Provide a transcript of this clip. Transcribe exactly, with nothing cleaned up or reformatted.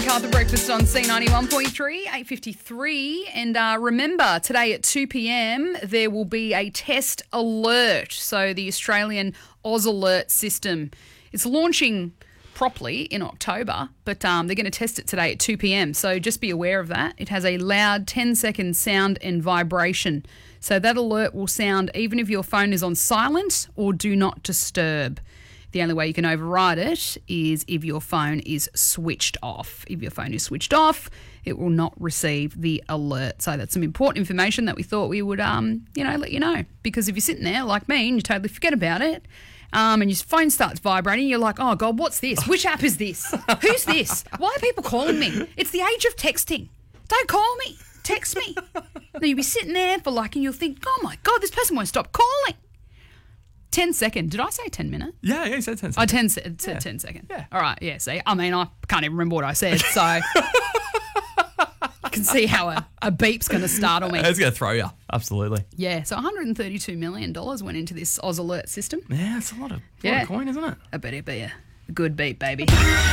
Time for breakfast on C ninety-one point three, eight fifty-three. And uh, remember, today at two p.m, there will be a test alert. So the Australian Oz Alert system, it's launching properly in October, but um, they're going to test it today at two p.m. So just be aware of that. It has a loud ten-second sound and vibration. So that alert will sound even if your phone is on silent or do not disturb. The only way you can override it is if your phone is switched off. If your phone is switched off, it will not receive the alert. So that's some important information that we thought we would, um, you know, let you know. Because if you're sitting there like me and you totally forget about it, um, and your phone starts vibrating, you're like, oh, God, what's this? Which app is this? Who's this? Why are people calling me? It's the age of texting. Don't call me. Text me. Then you'll be sitting there for like, and you'll think, oh, my God, this person won't stop calling. ten second. Did I say ten minute? Yeah, yeah, you said ten Oh, seconds. ten, se- said Yeah. ten second. Yeah. All right, yeah, see. I mean, I can't even remember what I said, so you can see how a, a beep's going to startle me. It's going to throw you. Absolutely. Yeah, so one hundred thirty-two million dollars went into this Oz Alert system. Yeah, it's a lot of, lot Yeah. of coin, isn't it? I bet it'd be a good beep, baby.